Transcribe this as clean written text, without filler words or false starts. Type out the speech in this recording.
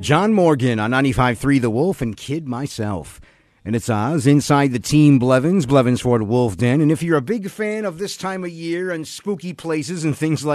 John Morgan on 95.3 The Wolf and Kid myself. And it's Oz inside the Team Blevins, Blevins Ford Wolf Den. And if you're a big fan of this time of year and spooky places and things like